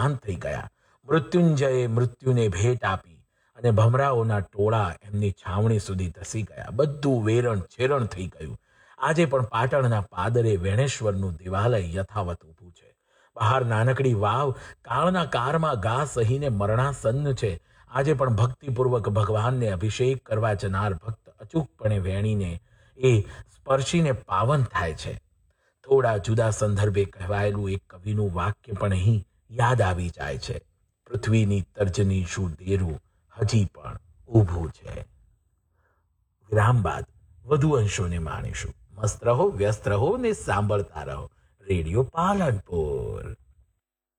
શાંત થઈ ગયા. મૃત્યુંજયે મૃત્યુને ભેટ આપી અને ભમરાઓના ટોળા એમની છાવણી સુધી ધસી ગયા. બધું વેરણ છેરણ થઈ ગયું. આજે પણ પાટણના પાદરે વેણેશ્વરનું દેવાલય યથાવત ઊભું છે. બહાર નાનકડી વાવ કાળના કારમાં ઘા સહીને મરણાસન્ન છે. આજે પણ ભક્તિપૂર્વક ભગવાનને અભિષેક કરવા જનાર ભક્ત અચૂકપણે વેણીને એ સ્પર્શીને પાવન થાય છે. થોડા જુદા સંદર્ભે કહેવાયેલું એક કવિનું વાક્ય પણ અહીં યાદ આવી જાય છે. પૃથ્વીની તર્જની શું દેરું હજી પણ ઊભું છે. વિરામ બાદ વધુ અંશોને માણીશું. મસ્ત રહો, વ્યસ્ત રહો ને સાંભળતા રહો રેડિયો પાલનપુર.